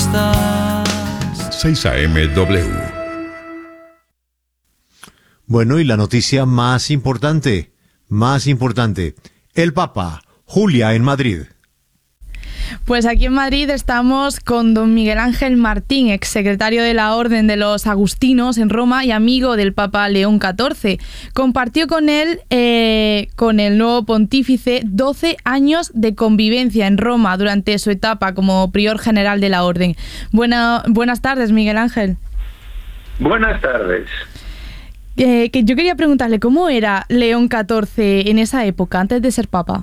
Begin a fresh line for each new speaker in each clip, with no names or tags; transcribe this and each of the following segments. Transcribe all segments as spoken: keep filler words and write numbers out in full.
estás.
seis A M W.
Bueno, y la noticia más importante, más importante, el Papa, Julia en Madrid.
Pues aquí en Madrid estamos con don Miguel Ángel Martín, exsecretario de la Orden de los Agustinos en Roma y amigo del Papa León catorce. Compartió con él, eh, con el nuevo pontífice, doce años de convivencia en Roma durante su etapa como prior general de la Orden. Buena, buenas tardes, Miguel Ángel.
Buenas tardes.
Eh, que yo quería preguntarle, ¿cómo era León catorce en esa época, antes de ser Papa?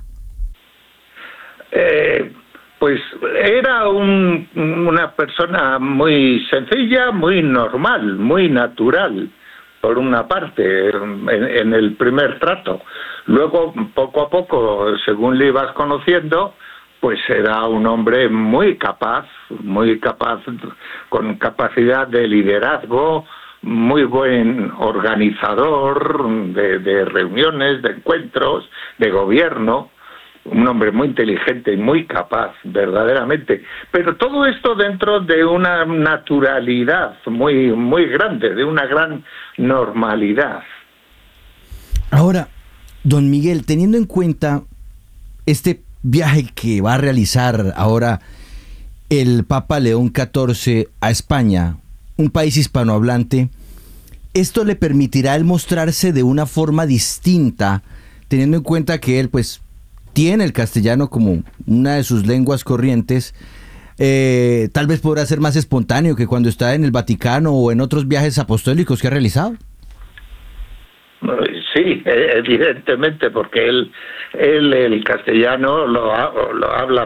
Eh... Pues era un, una persona muy sencilla, muy normal, muy natural, por una parte, en, en el primer trato. Luego, poco a poco, según le ibas conociendo, pues era un hombre muy capaz, muy capaz, con capacidad de liderazgo, muy buen organizador de, de reuniones, de encuentros, de gobierno. Un hombre muy inteligente y muy capaz, verdaderamente. Pero todo esto dentro de una naturalidad muy, muy grande, de una gran normalidad.
Ahora, don Miguel, teniendo en cuenta este viaje que va a realizar ahora el Papa León catorce a España, un país hispanohablante, ¿esto le permitirá el mostrarse de una forma distinta, teniendo en cuenta que él, pues, tiene el castellano como una de sus lenguas corrientes? Eh, tal vez podrá ser más espontáneo que cuando está en el Vaticano o en otros viajes apostólicos que ha realizado.
Sí, evidentemente, porque él, él el castellano lo, lo habla